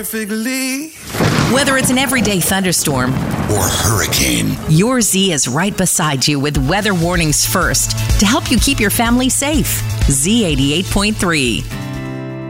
Perfectly. Whether it's an everyday thunderstorm Or hurricane. your Z is right beside you with weather warnings first to help you keep your family safe. Z88.3.